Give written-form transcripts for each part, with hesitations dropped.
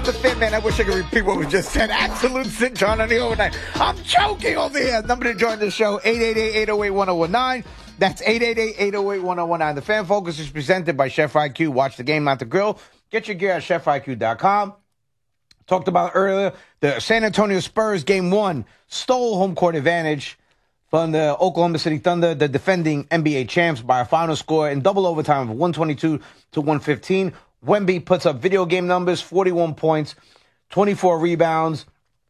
the Fan Man. I wish I could repeat what we just said. Absolute Citron on the overnight. I'm choking over here. Number to join the show, 888-808-1019. That's 888-808-1019. The Fan Focus is presented by Chef IQ. Watch the game, not the grill. Get your gear at chefiq.com. Talked about earlier, the San Antonio Spurs Game 1 stole home court advantage from the Oklahoma City Thunder, the defending NBA champs, by a final score in double overtime of 122-115. Wemby puts up video game numbers, 41 points, 24 rebounds,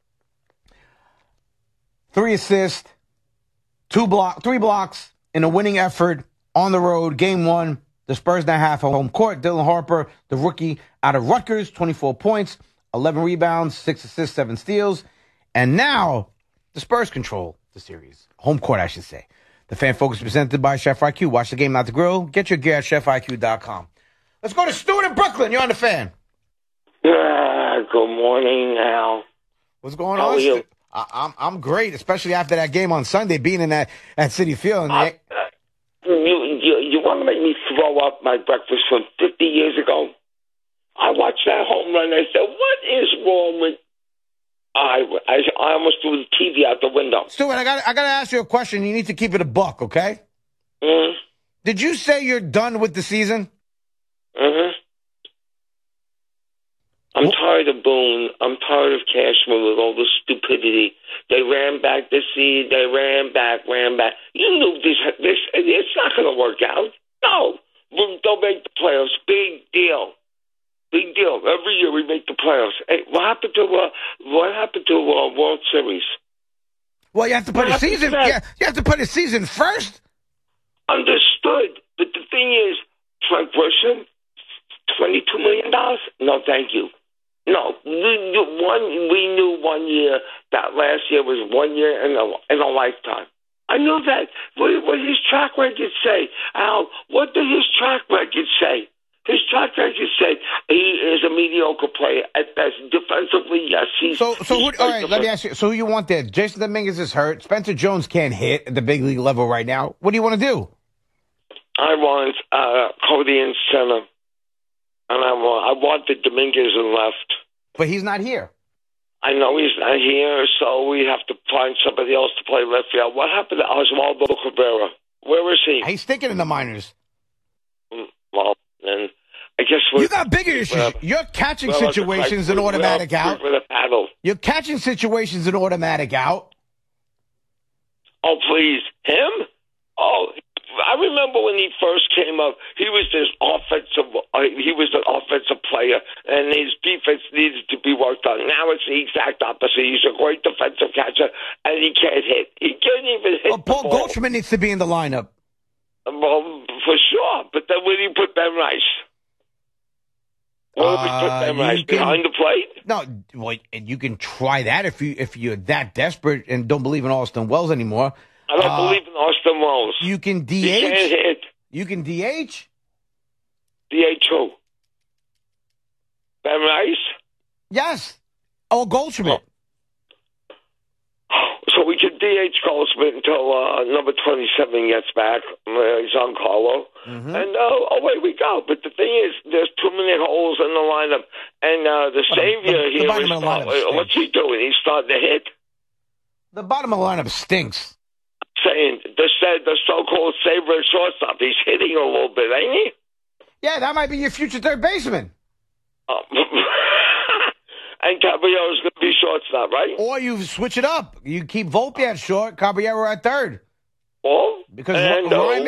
3 assists, 3 blocks in a winning effort on the road. Game 1, the Spurs now have home court. Dylan Harper, the rookie out of Rutgers, 24 points, 11 rebounds, 6 assists, 7 steals. And now the Spurs control the series. Home court, I should say. The Fan Focus presented by Chef IQ. Watch the game, not the grill. Get your gear at chefiq.com. Let's go to Stuart in Brooklyn. You're on the Fan. Good morning, Al. What's going How on? are you? I'm great, especially after that game on Sunday, being in at Citi Field. You want to make me throw up my breakfast from 50 years ago? I watched that home run. I said, what is wrong with... I almost threw the TV out the window. Stuart, I got to ask you a question. You need to keep it a buck, okay? Mm-hmm. Did you say you're done with the season? Mm-hmm. I'm tired of Boone. I'm tired of Cashman with all this stupidity. They ran back this seed. They ran back. You knew this. It's not going to work out. No. They'll make the playoffs. Big deal. Every year we make the playoffs. Hey, what happened to World Series? Well, you have to put a season. Yeah, you have to put a season first. Understood. But the thing is, Frank Wilson, $22 million? No, thank you. No, we knew 1 year that last year was 1 year in a lifetime. I knew that. What did his track record say? Al, what did his track record say? His track record said he is a mediocre player at best. Defensively, yes. All right, let me ask you. So who you want there? Jason Dominguez is hurt. Spencer Jones can't hit at the big league level right now. What do you want to do? I want Cody in center. And I wanted Dominguez in left. But he's not here. I know he's not here, so we have to find somebody else to play left field. What happened to Oswaldo Cabrera? Where is he? He's sticking in the minors. Well, then I guess you got bigger issues. You're catching situations an automatic out. You're catching situations an automatic out. Oh, please. Him? Oh, I remember when he first came up, he was an offensive player, and his defense needed to be worked on. Now it's the exact opposite. He's a great defensive catcher, and he can't hit. He can't even hit. Well, Paul Goldschmidt needs to be in the lineup. Well, for sure. But then where do you put Ben Rice? Where do we put Ben Rice? Behind the plate? No, well, you can try that if you're that desperate and don't believe in Austin Wells anymore. I don't believe in Austin Wells. You can DH. He can't hit. You can DH? DH who? Ben Rice? Yes. Oh, Goldschmidt. So we can DH Goldschmidt until number 27 gets back. Giancarlo. Mm-hmm. And away we go. But the thing is, there's 2 many holes in the lineup. And the savior here is what's he doing? He's starting to hit? The bottom of the lineup stinks. Saying the so-called savior shortstop. He's hitting a little bit, ain't he? Yeah, that might be your future third baseman. And Caballero's going to be shortstop, right? Or you switch it up. You keep Volpe at short, Caballero at third. Well, because and Ryan